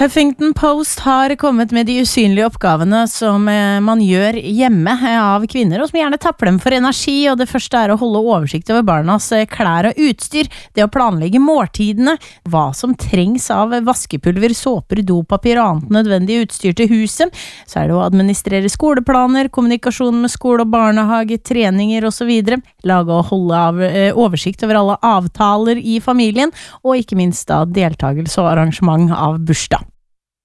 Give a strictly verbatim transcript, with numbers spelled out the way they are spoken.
Huffington Post har kommet med de usynlige oppgavene som man gjør hjemme av kvinner, og som gjerne tapper dem for energi, og det første er å holde oversikt over barnas klær og utstyr, det å planlegge måltidene, hva som trengs av vaskepulver, såper, dopapir og annet nødvendig utstyr til huset, så er det å administrere skoleplaner, kommunikasjon med skole og barnehage, treninger og så videre, lage og holde av, oversikt over alle avtaler i familien, og ikke minst da deltagelse og arrangement av bursdag.